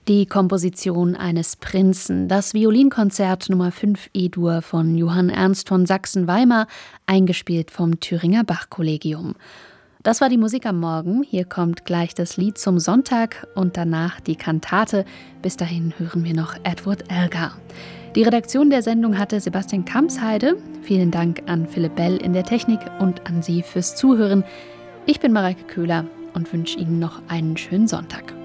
Die Komposition eines Prinzen, das Violinkonzert Nummer 5 E-Dur von Johann Ernst von Sachsen-Weimar, eingespielt vom Thüringer Bach-Kollegium. Das war die Musik am Morgen. Hier kommt gleich das Lied zum Sonntag und danach die Kantate. Bis dahin hören wir noch Edward Elgar. Die Redaktion der Sendung hatte Sebastian Kampsheide. Vielen Dank an Philipp Bell in der Technik und an Sie fürs Zuhören. Ich bin Mareike Köhler und wünsche Ihnen noch einen schönen Sonntag.